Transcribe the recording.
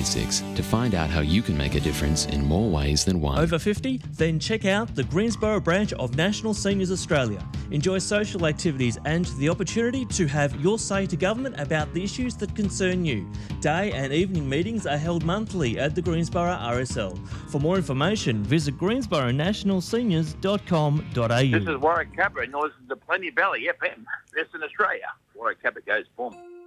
36 to find out how you can make a difference in more ways than one. Over 50? Then check out the Greensboro branch of National Seniors Australia. Enjoy social activities and the opportunity to have your say to government about the issues that concern you. Day and evening meetings are held monthly at the Greensboro RSL. For more information, visit greensboronationalseniors.com.au. This is Warwick Capper, and you're listening to Plenty Valley FM, Western Australia. Warwick Capper goes boom.